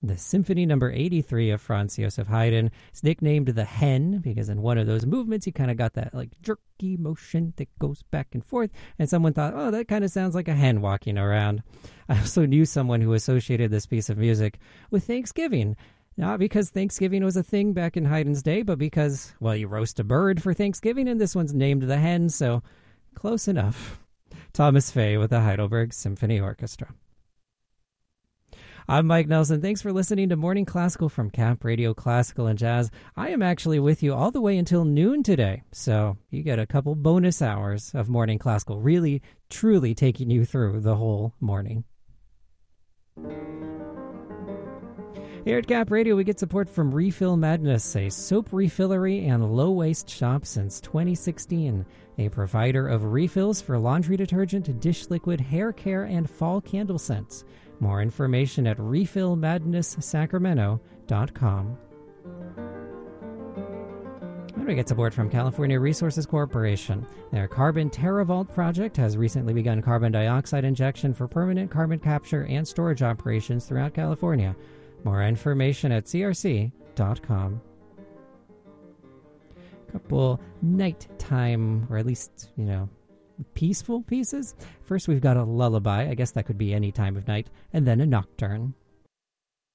The Symphony Number 83 of Franz Joseph Haydn is nicknamed the Hen because in one of those movements you kind of got that like jerky motion that goes back and forth, and someone thought, oh, that kind of sounds like a hen walking around. I also knew someone who associated this piece of music with Thanksgiving. Not because Thanksgiving was a thing back in Haydn's day, but because, well, you roast a bird for Thanksgiving, and this one's named the Hen, so close enough. Thomas Fay with the Heidelberg Symphony Orchestra. I'm Mike Nelson. Thanks for listening to Morning Classical from Camp Radio Classical and Jazz. I am actually with you all the way until noon today, so you get a couple bonus hours of Morning Classical, really, truly taking you through the whole morning. Here at Cap Radio, we get support from Refill Madness, a soap refillery and low-waste shop since 2016. A provider of refills for laundry detergent, dish liquid, hair care, and fall candle scents. More information at refillmadnesssacramento.com. And we get support from California Resources Corporation. Their Carbon TerraVault project has recently begun carbon dioxide injection for permanent carbon capture and storage operations throughout California. More information at crc.com. Couple nighttime, or at least, peaceful pieces. First, we've got a lullaby. I guess that could be any time of night. And then a nocturne.